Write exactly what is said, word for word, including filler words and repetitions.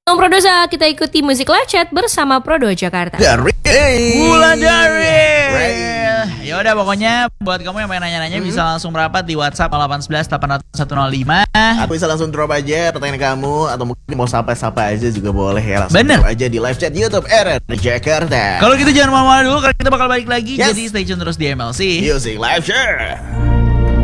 Prodosa, kita ikuti musik live chat bersama Prodo Jakarta. Dari Bulan dari Ya udah pokoknya buat kamu yang pengen nanya-nanya hmm. bisa langsung merapat di WhatsApp nol delapan satu satu delapan nol satu nol lima. Atau bisa langsung drop aja pertanyaan kamu, atau mungkin mau sapa-sapa aja juga boleh ya. Langsung Bener. drop aja di live chat YouTube R R Jakarta. Kalau gitu jangan malu-malu dulu karena kita bakal balik lagi. Yes. Jadi stay tune terus di M L C Music Live Share.